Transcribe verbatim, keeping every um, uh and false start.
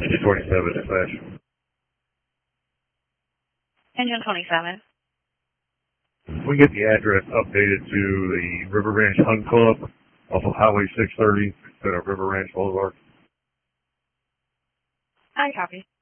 Engine twenty-seven, dispatch. Engine twenty-seven. We get the address updated to the River Ranch Hunt Club off of Highway six thirty instead of River Ranch Boulevard. I copy.